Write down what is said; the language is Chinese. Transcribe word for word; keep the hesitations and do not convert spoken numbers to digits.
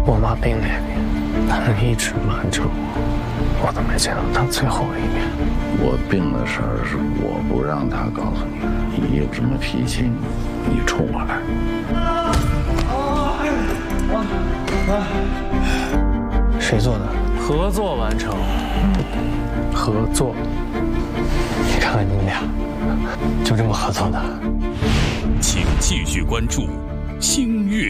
我妈病那年，她一直瞒着我，我都没见到她最后一面。 我病的事儿是我不让她告诉你的，你有什么脾气，你冲我来。 谁做的？合作完成。合作。你看看你们俩，就这么合作的。 请继续关注星月